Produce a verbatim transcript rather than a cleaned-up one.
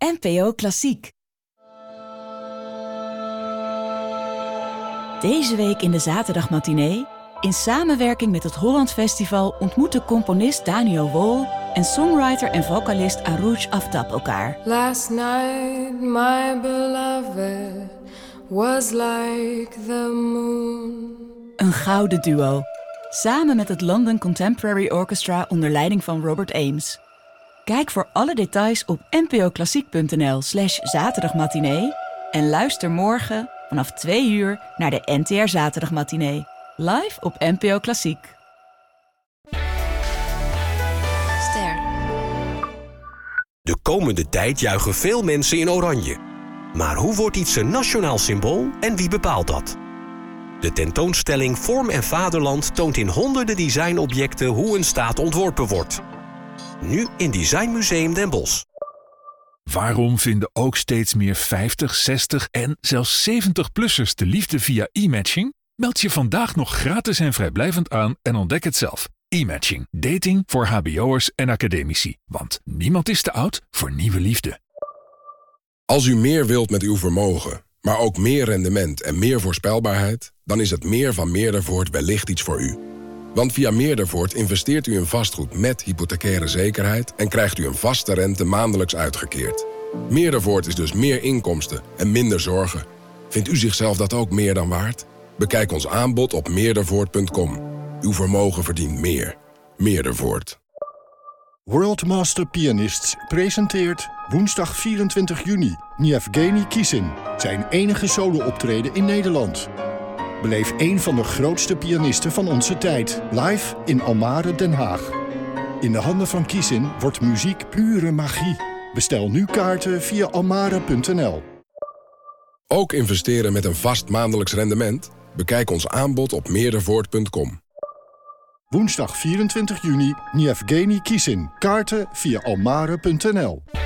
N P O Klassiek. Deze week in de zaterdagmatinee, in samenwerking met het Holland Festival, ontmoeten componist Daniel Wol en songwriter en vocalist Arouj Aftab elkaar. Last night my beloved was like the moon. Een gouden duo, samen met het London Contemporary Orchestra onder leiding van Robert Ames. Kijk voor alle details op npoklassiek.nl slash zaterdagmatinee en luister morgen vanaf twee uur naar de N T R Zaterdagmatinee. Live op N P O Klassiek. Ster. De komende tijd juichen veel mensen in oranje. Maar hoe wordt iets een nationaal symbool en wie bepaalt dat? De tentoonstelling Vorm en Vaderland toont in honderden designobjecten hoe een staat ontworpen wordt. Nu in Designmuseum Den Bosch. Waarom vinden ook steeds meer vijftig, zestig en zelfs zeventig-plussers de liefde via e-matching? Meld je vandaag nog gratis en vrijblijvend aan en ontdek het zelf. E-matching. Dating voor hbo'ers en academici. Want niemand is te oud voor nieuwe liefde. Als u meer wilt met uw vermogen, maar ook meer rendement en meer voorspelbaarheid, dan is het meer van Meerdervoort wellicht iets voor u. Want via Meerdervoort investeert u in vastgoed met hypothecaire zekerheid en krijgt u een vaste rente maandelijks uitgekeerd. Meerdervoort is dus meer inkomsten en minder zorgen. Vindt u zichzelf dat ook meer dan waard? Bekijk ons aanbod op meerdervoort punt com. Uw vermogen verdient meer. Meerdervoort. World Master Pianists presenteert woensdag vierentwintig juni Yevgeny Kissin, zijn enige solo-optreden in Nederland. Beleef een van de grootste pianisten van onze tijd, live in Almere, Den Haag. In de handen van Kissin wordt muziek pure magie. Bestel nu kaarten via almere punt n l. Ook investeren met een vast maandelijks rendement? Bekijk ons aanbod op meerdervoort punt com. Woensdag vierentwintig juni Yevgeny Kissin. Kaarten via almere punt n l.